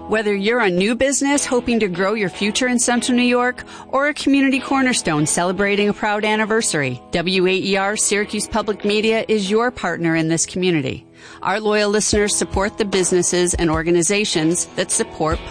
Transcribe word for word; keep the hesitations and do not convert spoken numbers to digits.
Whether you're a new business hoping to grow your future in Central New York or a community cornerstone celebrating a proud anniversary, W A E R Syracuse Public Media is your partner in this community. Our loyal listeners support the businesses and organizations that support